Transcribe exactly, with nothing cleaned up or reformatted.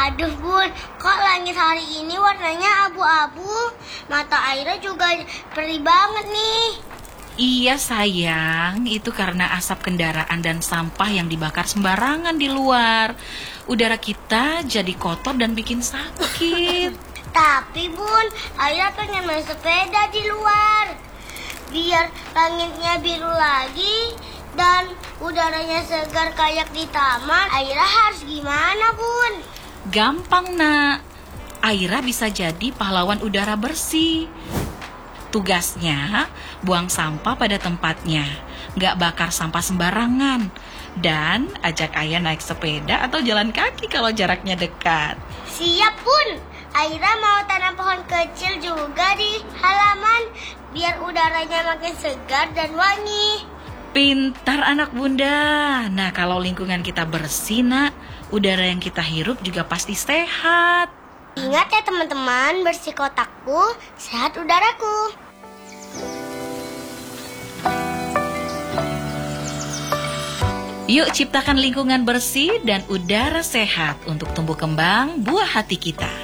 Aduh Bun, kok langit hari ini warnanya abu-abu? Mata Aira juga perih banget nih. Iya sayang, itu karena asap kendaraan dan sampah yang dibakar sembarangan di luar. Udara kita jadi kotor dan bikin sakit. Tapi Bun, Aira pengen main sepeda di luar. Biar langitnya biru lagi dan udaranya segar kayak di taman. Aira harus gimana Bun? Gampang nak, Aira bisa jadi pahlawan udara bersih. Tugasnya, buang sampah pada tempatnya, gak bakar sampah sembarangan, dan ajak ayah naik sepeda atau jalan kaki kalau jaraknya dekat. Siap Bun, Aira mau tanam pohon kecil juga di halaman, biar udaranya makin segar dan wangi. Pintar anak bunda. Nah kalau lingkungan kita bersih nak, udara yang kita hirup juga pasti sehat. Ingat ya teman-teman, bersih kotakku, sehat udaraku. Yuk ciptakan lingkungan bersih dan udara sehat untuk tumbuh kembang buah hati kita.